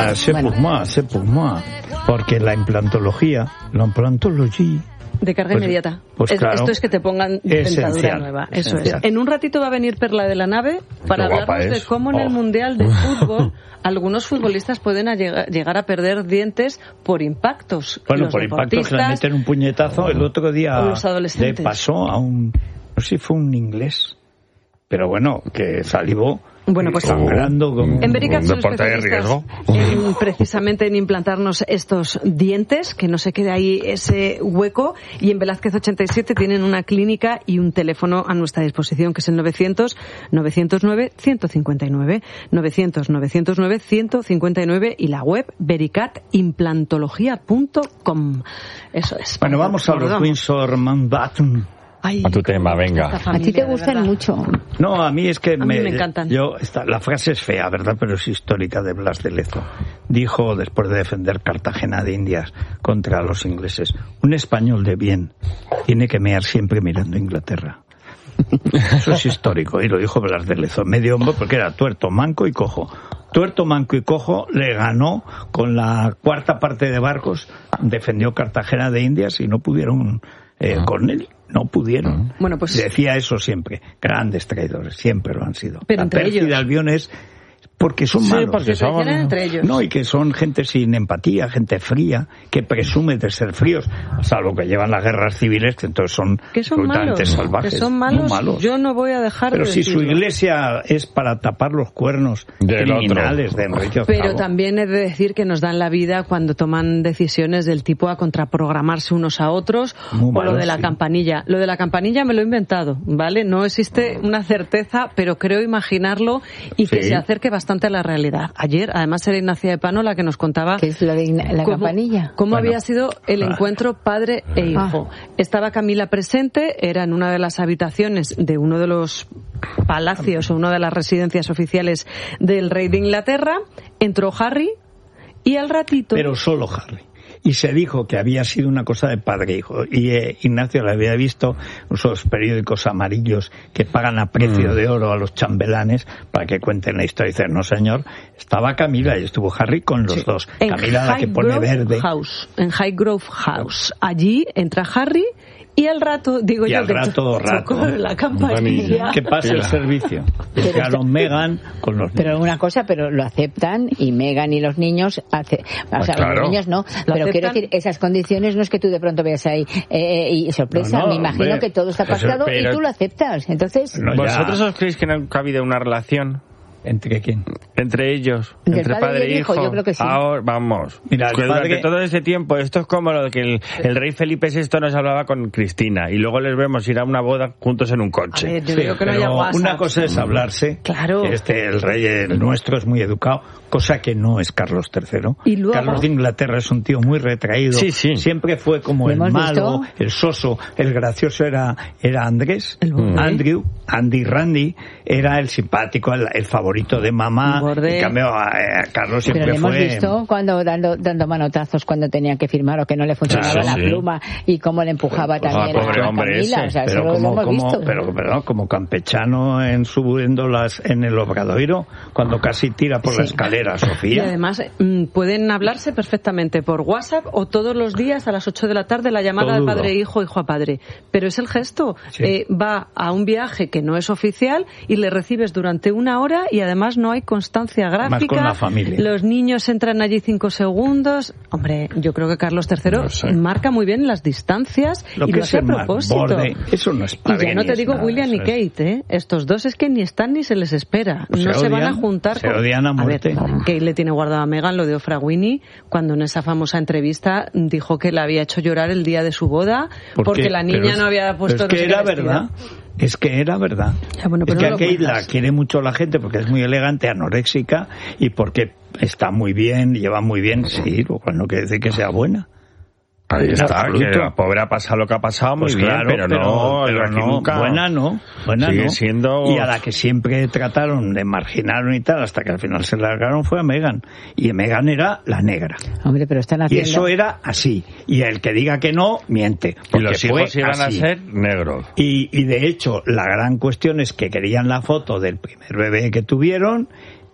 C'est pour moi. Porque la implantología, de carga inmediata. Pues claro, esto es que te pongan dentadura nueva. Eso es. En un ratito va a venir Perla de la Nave para hablarnos de cómo en el Mundial de Fútbol algunos futbolistas pueden llegar a perder dientes por impactos. Bueno, por impactos que le meten un puñetazo. El otro día le pasó a no sé si fue un inglés, pero bueno, que salivó. Bueno, pues sangrando como en Vericat son especialistas precisamente en implantarnos estos dientes, que no se quede ahí ese hueco, y en Velázquez 87 tienen una clínica y un teléfono a nuestra disposición, que es el 900-909-159, 900-909-159, y la web vericatimplantología.com. Eso es. Bueno, vamos a los Windsor Mountbatten. A tu tema, venga. A ti te gustan mucho. No, a mí es que me encantan. La frase es fea, ¿verdad? Pero es histórica, de Blas de Lezo. Dijo, después de defender Cartagena de Indias contra los ingleses: un español de bien tiene que mear siempre mirando a Inglaterra. Eso es histórico, y lo dijo Blas de Lezo. Medio hombre, porque era tuerto, manco y cojo. Tuerto, manco y cojo, le ganó con la cuarta parte de barcos, defendió Cartagena de Indias y no pudieron con él. No pudieron. Bueno, pues decía eso siempre. Grandes traidores, siempre lo han sido. Pero la pérfida de Albión es porque son malos. Porque son entre ellos. No, y que son gente sin empatía, gente fría, que presume de ser fríos, salvo que llevan las guerras civiles, que entonces son absolutamente salvajes. Que son malos. Yo no voy a dejar Pero de si decirlo. su iglesia es para tapar los cuernos criminales de Enrique VIII. Pero también he de decir que nos dan la vida cuando toman decisiones del tipo a contraprogramarse unos a otros. Muy o malos, lo de la campanilla. Lo de la campanilla me lo he inventado, ¿vale? No existe una certeza, pero creo imaginarlo y que se acerque bastante a la realidad. Ayer, además, era Ignacia de Pano la que nos contaba ¿qué es lo de la campanilla? Cómo había sido el encuentro padre e hijo. Estaba Camila presente, era en una de las habitaciones de uno de los palacios o una de las residencias oficiales del rey de Inglaterra. Entró Harry y al ratito... Pero solo Harry. Y se dijo que había sido una cosa de padre e hijo. Y Ignacio lo había visto, esos periódicos amarillos que pagan a precio de oro a los chambelanes para que cuenten la historia. Y dicen, no señor, estaba Camila y estuvo Harry con los dos. Camila, la que pone verde. En Highgrove House. Allí entra Harry y al rato, digo y yo, al rato la campanilla. ¿Qué pasa el servicio? Llegaron Meghan con los niños. Pero una cosa, pero lo aceptan, y Meghan y los niños los niños no, pero quiero decir, esas condiciones no es que tú de pronto veas ahí y sorpresa, me imagino que todo está pactado y tú lo aceptas. Entonces, ¿vosotros os creéis que nunca ha habido una relación? ¿Entre quién? Entre ellos, entre padre e hijo. Yo creo que sí. Ahora, vamos. Mira, durante todo ese tiempo, esto es como lo que el rey Felipe VI nos hablaba con Cristina, y luego les vemos ir a una boda juntos en un coche. A ver, yo digo que no haya WhatsApp. Una cosa es hablarse. Claro. El rey, el nuestro, es muy educado, cosa que no es Carlos III. ¿Y luego? Carlos de Inglaterra es un tío muy retraído. Sí. Siempre fue como el malo, el soso. El gracioso era Andrés, Andy Randy, era el simpático, el favorito de mamá. En cambio, Carlos siempre pero fue... hemos visto cuando dando manotazos cuando tenía que firmar o que no le funcionaba la pluma, y cómo le empujaba también pobre a hombre Camila. ese. O sea, pero eso lo hemos visto. Pero como campechano en el Obradoiro, cuando casi tira por la escalera, Sofía. Y además pueden hablarse perfectamente por WhatsApp o todos los días a las 8 de la tarde la llamada de padre e hijo, hijo a padre. Pero es el gesto. Va a un viaje que no es oficial y le recibes durante una hora, y además no hay constancia gráfica. Más con la familia. Los niños entran allí 5 segundos. Hombre, yo creo que Carlos III marca muy bien las distancias y lo hace a propósito. Eso no es padre. Y ya no te digo William ni Kate, Estos dos es que ni están ni se les espera. Pues no se van a juntar. Se odian a muerte. A ver, Kate le tiene guardado a Meghan lo de Oprah Winfrey, cuando en esa famosa entrevista dijo que la había hecho llorar el día de su boda porque la niña no había puesto... Es que era verdad. Es que era verdad. Es que a Kate la quiere mucho la gente porque es muy elegante, anoréxica, y porque está muy bien, lleva muy bien. Sí, lo cual no quiere decir que sea buena. Ahí está, que la pobre ha pasado lo que ha pasado, muy bien, claro, pero no, buena no. Sigue siendo... Y a la que siempre trataron de marginaron y tal, hasta que al final se largaron, fue a Meghan. Y Meghan era la negra. Hombre, pero están haciendo... Y eso era así. Y el que diga que no, miente. Y los hijos iban a ser negros. Y de hecho, la gran cuestión es que querían la foto del primer bebé que tuvieron.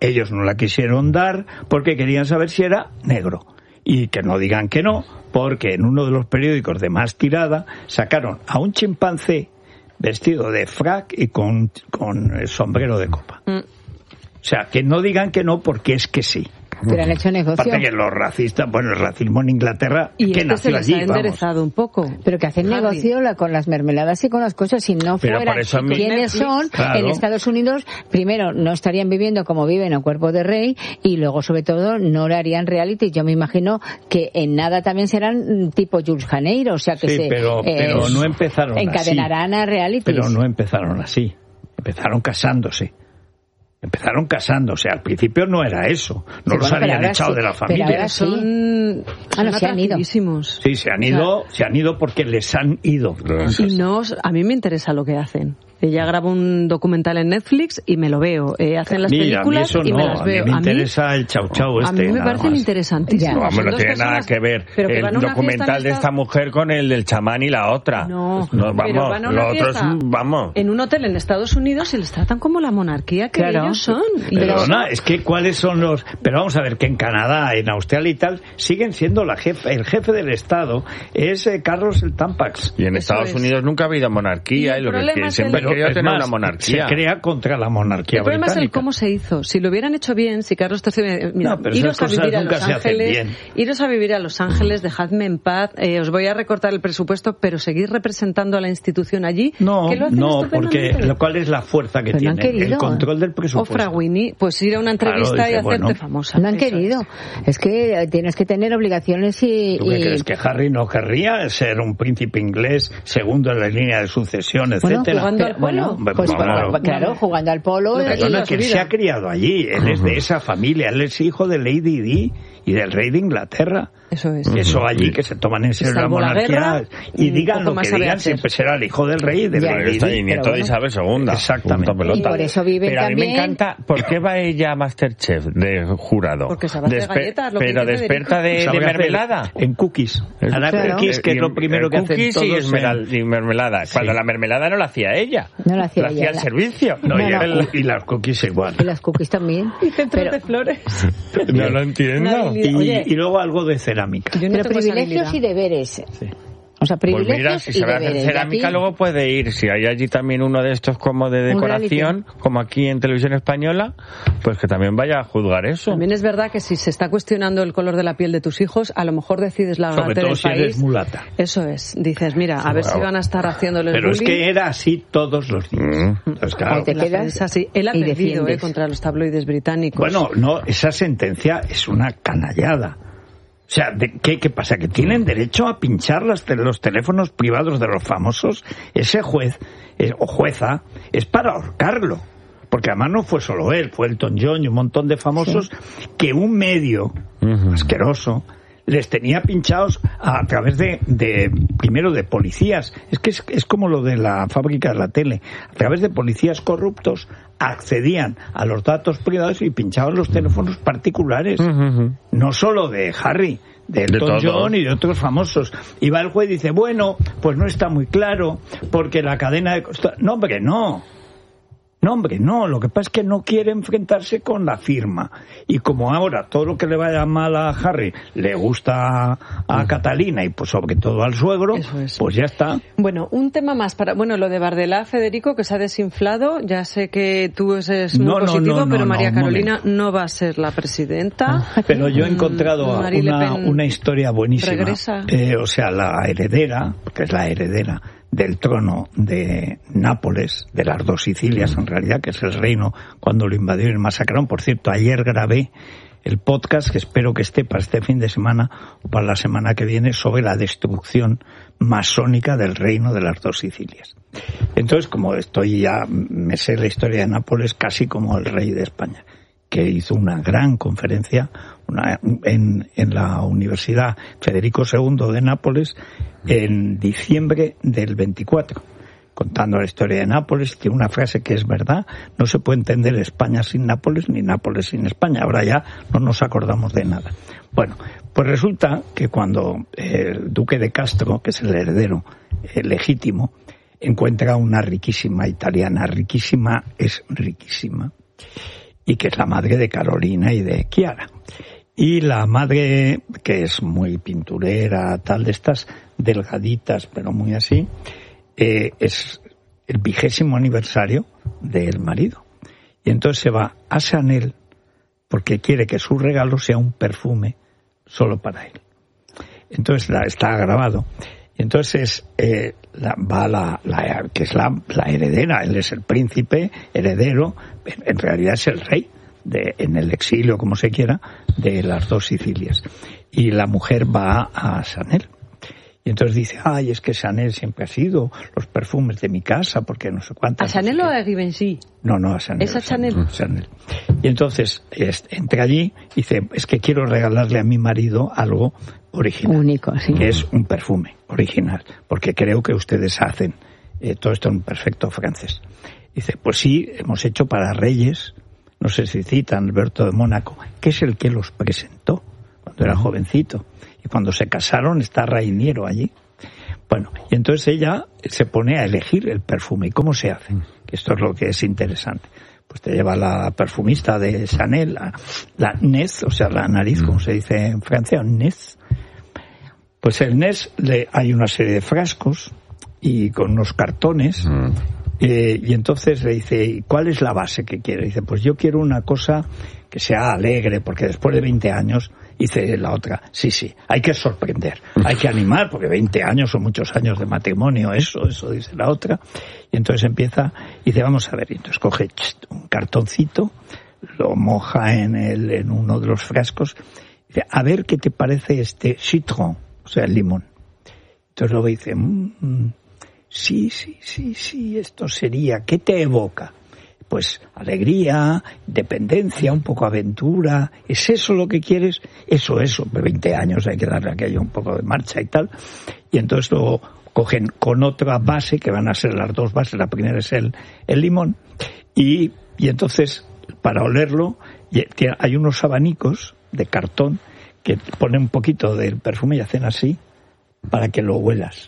Ellos no la quisieron dar porque querían saber si era negro. Y que no digan que no, porque en uno de los periódicos de más tirada sacaron a un chimpancé vestido de frac y con el sombrero de copa. O sea, que no digan que no porque es que sí. Pero han hecho negocio. Aparte que los racistas, el racismo en Inglaterra, y que nació allí, se ha enderezado un poco. Pero que hacen negocio con las mermeladas y con las cosas, si no fueran quienes son, claro. En Estados Unidos, primero, no estarían viviendo como viven a cuerpo de rey, y luego, sobre todo, no le harían reality. Yo me imagino que en nada también serán tipo Jules Janeiro, o sea que sí, pero no empezaron encadenarán así. A realities. Pero no empezaron así. Empezaron casándose. Al principio no era eso, no los habían echado de la familia. Pero ahora son se han ido. Sí, se han ido porque les han ido. Y a mí me interesa lo que hacen. Ella graba un documental en Netflix y me lo veo. Hacen las películas y me las veo. A mí me interesa el chau chau A mí me parecen interesantísimos. No tiene nada que ver el documental de esta mujer con el del chamán y la otra. No, pero van a una fiesta en un hotel en Estados Unidos y les tratan como la monarquía que ellos son. Perdona, es que cuáles son los... Pero vamos a ver que en Canadá, en Australia y tal, siguen siendo el jefe del Estado es Carlos el Tampax. Y en Estados Unidos nunca ha habido monarquía y lo que siempre tener una monarquía. Se crea contra la monarquía. El problema es el cómo se hizo. Si lo hubieran hecho bien, si Carlos III... Mira, iros a vivir a Los Ángeles, dejadme en paz, os voy a recortar el presupuesto, pero seguir representando a la institución allí, que lo hacen porque ¿cuál es la fuerza que tiene? El control del presupuesto. Ofra Winnie, pues ir a una entrevista y hacerte famosa. No han querido. Es que tienes que tener obligaciones y... ¿Tú qué crees? ¿Que Harry no querría ser un príncipe inglés segundo en la línea de sucesión, etcétera? Claro, jugando al polo. Que él se ha criado allí, él es de esa familia, él es hijo de Lady Di y del rey de Inglaterra. Eso es. Eso allí, que se toman en serio la monarquía y digan lo que digan, siempre será el hijo del rey y del rey y nieto de Isabel II. Exactamente. Y por eso viven pero también... a mí me encanta, ¿por qué va ella a Masterchef de jurado? Porque sabe hacer galletas, pero desperta de mermelada. En cookies. Cookies, que es lo primero que hacen todos. Y mermelada. Cuando la mermelada no la hacía ella. No la hacía el servicio. Y las cookies igual. Y las cookies también. Y centros de flores. No lo entiendo. Y luego algo de cerámica. Pero privilegios y deberes. Sí. O sea, privilegios pues mira, si se va a hacer cerámica luego puede ir. Si hay allí también uno de estos como de decoración, como aquí en Televisión Española, pues que también vaya a juzgar eso. También es verdad que si se está cuestionando el color de la piel de tus hijos, a lo mejor decides largarte del país. Sobre todo si eres mulata. Eso es. Dices, mira, a ver si van a estar haciéndoles Pero bullying. Es que era así todos los días. Entonces, claro. Te quedas es así. Él ha perdido contra los tabloides británicos. Bueno, no, esa sentencia es una canallada. O sea, ¿qué pasa? ¿Que tienen derecho a pinchar los teléfonos privados de los famosos? Ese juez o jueza es para ahorcarlo. Porque además no fue solo él, fue Elton John y un montón de famosos que un medio asqueroso les tenía pinchados a través primero de policías. Es que es como lo de la fábrica de la tele. A través de policías corruptos accedían a los datos privados y pinchaban los teléfonos particulares. No solo de Harry, de Elton John y de otros famosos. Y va el juez y dice, bueno, pues no está muy claro, porque la cadena de... No, hombre, no. No, hombre, no. Lo que pasa es que no quiere enfrentarse con la firma. Y como ahora todo lo que le vaya mal a Harry le gusta a Catalina y pues sobre todo al suegro, pues ya está. Bueno, un tema más para... Bueno, lo de Bardelá, Federico, que se ha desinflado. Ya sé que tú eres muy positivo, pero María Carolina no va a ser la presidenta. Pero yo he encontrado una historia buenísima. Regresa. O sea, la heredera, que es la heredera del trono de Nápoles, de las dos Sicilias en realidad, que es el reino cuando lo invadieron y masacraron. Por cierto, ayer grabé el podcast que espero que esté para este fin de semana o para la semana que viene sobre la destrucción masónica del reino de las dos Sicilias. Entonces, como me sé la historia de Nápoles casi como el rey de España, que hizo una gran conferencia en la Universidad Federico II de Nápoles en diciembre del 24, contando la historia de Nápoles. Tiene una frase que es verdad: no se puede entender España sin Nápoles, ni Nápoles sin España. Ahora ya no nos acordamos de nada. Bueno, pues resulta que cuando el duque de Castro, que es el heredero legítimo, encuentra una riquísima italiana, riquísima es riquísima, y que es la madre de Carolina y de Chiara. Y la madre, que es muy pinturera, tal, de estas delgaditas, pero muy así, es el 20º aniversario del marido. Y entonces se va a Chanel porque quiere que su regalo sea un perfume solo para él. Entonces está grabado. Y entonces va que es la heredera, él es el príncipe heredero, en realidad es el rey, en el exilio, como se quiera, de las 2 Sicilias. Y la mujer va a Chanel. Y entonces dice, es que Chanel siempre ha sido los perfumes de mi casa, porque no sé cuántas... ¿A Chanel o a Givenchy? No, a Chanel. ¿Es a Chanel? Chanel. Y entonces entra allí y dice, es que quiero regalarle a mi marido algo original. Único, sí. Que es un perfume original, porque creo que ustedes hacen todo esto en perfecto francés. Dice, pues sí, hemos hecho para reyes, no sé si citan Alberto de Mónaco, que es el que los presentó cuando era jovencito. Y cuando se casaron está Rainiero allí. Bueno, y entonces ella se pone a elegir el perfume. ¿Y cómo se hace? Que esto es lo que es interesante. Pues te lleva la perfumista de Chanel, la nez, o sea, la nariz, como se dice en Francia, nez. Pues el nez, hay una serie de frascos y con unos cartones. Y entonces le dice, ¿cuál es la base que quiere? Dice, pues yo quiero una cosa que sea alegre, porque después de 20 años, dice la otra, sí, hay que sorprender, hay que animar, porque 20 años son muchos años de matrimonio, eso dice la otra. Y entonces empieza, y dice, vamos a ver, y entonces coge un cartoncito, lo moja en uno de los frascos, y dice, a ver qué te parece este citron, o sea, el limón. Entonces luego dice, sí, esto sería, ¿qué te evoca? Pues alegría, dependencia, un poco aventura. ¿Es eso lo que quieres? Eso, 20 años hay que darle aquello un poco de marcha y tal. Y entonces lo cogen con otra base, que van a ser las 2 bases. La primera es el limón. Y entonces, para olerlo, hay unos abanicos de cartón que ponen un poquito del perfume y hacen así para que lo huelas.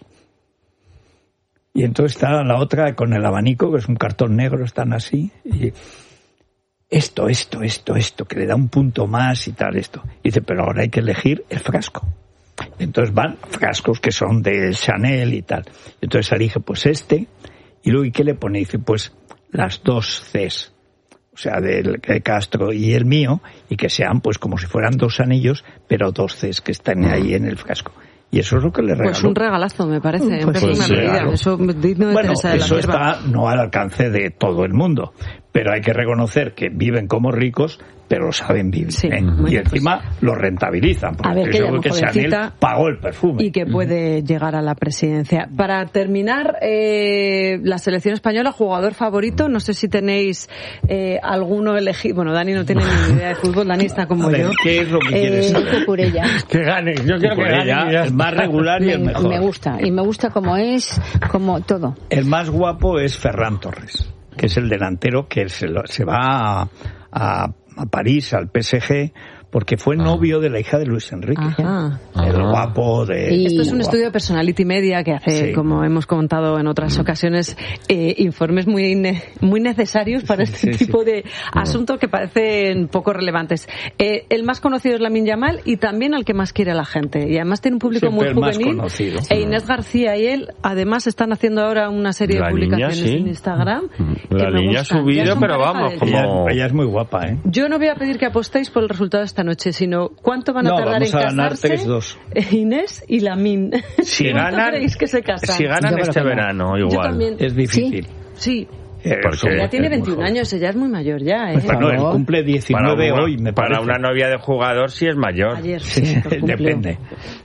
Y entonces está la otra con el abanico, que es un cartón negro, están así, y esto, que le da un punto más y tal, esto. Y dice, pero ahora hay que elegir el frasco. Entonces van frascos que son de Chanel y tal. Y entonces elige, pues y luego, ¿y qué le pone? Dice, pues las 2 Cs, o sea, del Castro y el mío, y que sean pues como si fueran 2 anillos, pero 2 Cs que están ahí en el frasco. Y eso es lo que le regaló. Pues un regalazo, me parece. Claro. Eso digno de Teresa de la eso Sierva. está no al alcance de todo el mundo, pero hay que reconocer que viven como ricos, pero saben vivir. Sí, y encima lo rentabilizan, porque estoy seguro que Chanel pagó el perfume. Y que puede llegar a la presidencia. Para terminar, la selección española, jugador favorito, no sé si tenéis alguno elegido. Bueno, Dani no tiene ni idea de fútbol, Dani está como yo. ¿Qué es lo que quieres saber? Que gane, yo quiero que gane. El más regular y el mejor. Me gusta como es, como todo. El más guapo es Ferran Torres, que es el delantero que se va a París, al PSG, porque fue novio de la hija de Luis Enrique. El guapo de... Esto es un estudio de Personality Media que hace, como hemos contado en otras ocasiones, informes muy necesarios para tipo de asuntos que parecen poco relevantes. El más conocido es Lamine Yamal y también al que más quiere la gente. Y además tiene un público muy juvenil. Inés García y él, además, están haciendo ahora una serie de publicaciones en Instagram. La niña ha subido, pero vamos, como... Ella es muy guapa, ¿eh? Yo no voy a pedir que apostéis por el resultado de esta noche, sino cuánto van a tardar en casarse Inés y Lamine. Si ganan, creéis que se casan? Si ganan este verano, igual. Es difícil. Sí. Porque ella tiene 21 años, ella es muy mayor ya, ¿eh? Bueno, él cumple 19 hoy, me parece. Para una novia de jugador sí es mayor. Ayer, depende.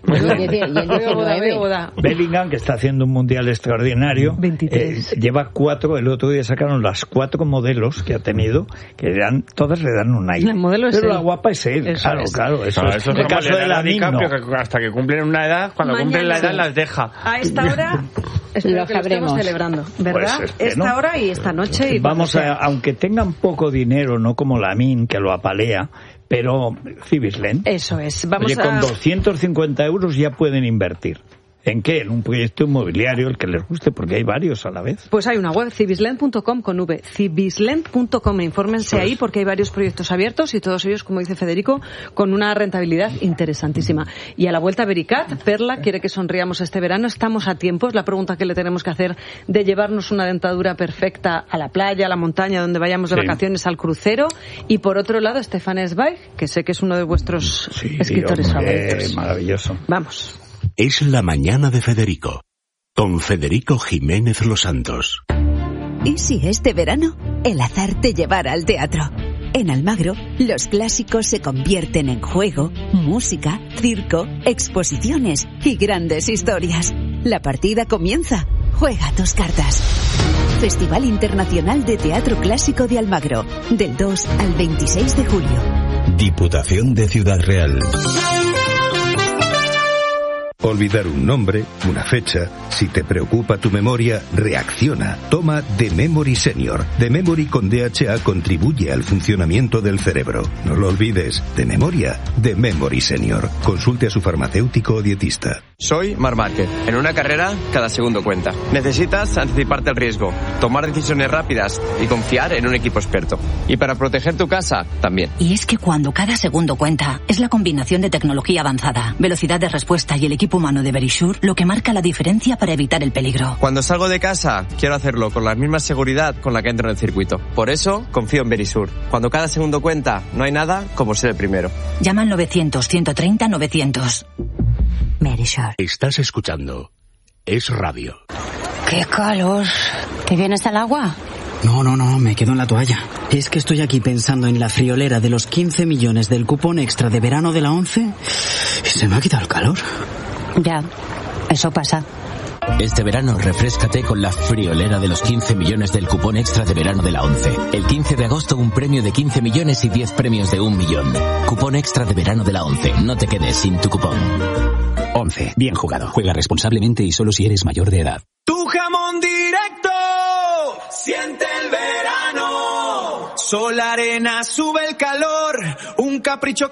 Bellingham, que está haciendo un mundial extraordinario, lleva 4, el otro día sacaron las 4 modelos que ha tenido, que todas le dan un aire. Pero la guapa es él, claro. Eso es el caso de la Lamine, hasta que cumplen una edad, cuando cumplen la edad las deja. A esta hora espero que lo estemos celebrando, ¿verdad? Pues esta hora y esta noche. Y vamos aunque tengan poco dinero, no como Lamine, que lo apalea, pero Cibislen. Eso es. Con 250 euros ya pueden invertir. ¿En qué? En un proyecto inmobiliario, el que les guste, porque hay varios a la vez. Pues hay una web, cibislent.com con V, cibislent.com, infórmense ahí porque hay varios proyectos abiertos y todos ellos, como dice Federico, con una rentabilidad interesantísima. Y a la vuelta Vericat, Perla quiere que sonriamos este verano, estamos a tiempo, es la pregunta que le tenemos que hacer de llevarnos una dentadura perfecta a la playa, a la montaña, donde vayamos de vacaciones, al crucero. Y por otro lado, Stefan Zweig, que sé que es uno de vuestros escritores favoritos. Maravilloso. Vamos. Es la mañana de Federico, con Federico Jiménez Los Santos. ¿Y si este verano el azar te llevara al teatro? En Almagro, los clásicos se convierten en juego, música, circo, exposiciones y grandes historias. La partida comienza. Juega tus cartas. Festival Internacional de Teatro Clásico de Almagro, del 2 al 26 de julio. Diputación de Ciudad Real. Olvidar un nombre, una fecha. Si te preocupa tu memoria, reacciona. Toma The Memory Senior. The Memory con DHA contribuye al funcionamiento del cerebro. No lo olvides. De memoria, The Memory Senior. Consulte a su farmacéutico o dietista. Soy Marc Márquez. En una carrera, cada segundo cuenta. Necesitas anticiparte al riesgo, tomar decisiones rápidas y confiar en un equipo experto. Y para proteger tu casa, también. Y es que cuando cada segundo cuenta, es la combinación de tecnología avanzada, velocidad de respuesta y el equipo humano de Verisure lo que marca la diferencia para evitar el peligro. Cuando salgo de casa, quiero hacerlo con la misma seguridad con la que entro en el circuito. Por eso, confío en Verisure. Cuando cada segundo cuenta, no hay nada como ser el primero. Llama al 900-130-900. Verisure. Estás escuchando Es Radio. ¡Qué calor! ¿Te vienes al agua? No, me quedo en la toalla. Es que estoy aquí pensando en la friolera de los 15 millones del cupón extra de verano de la ONCE y se me ha quitado el calor. Ya, eso pasa. Este verano refréscate con la friolera de los 15 millones del cupón extra de verano de la ONCE. El 15 de agosto un premio de 15 millones y 10 premios de 1 millón. Cupón extra de verano de la ONCE. No te quedes sin tu cupón. ONCE. Bien jugado. Juega responsablemente y solo si eres mayor de edad. Tu jamón directo. Siente el verano. Sol, arena, sube el calor. Un capricho